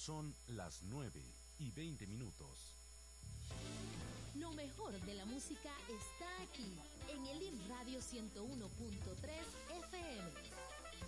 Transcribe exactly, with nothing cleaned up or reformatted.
Son las nueve y veinte minutos. Lo mejor de la música está aquí, en el I M Radio ciento uno punto tres F M.